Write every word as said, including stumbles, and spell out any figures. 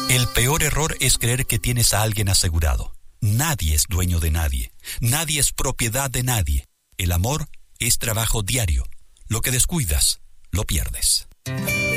El peor error es creer que tienes a alguien asegurado. Nadie es dueño de nadie. Nadie es propiedad de nadie. El amor es trabajo diario. Lo que descuidas, lo pierdes.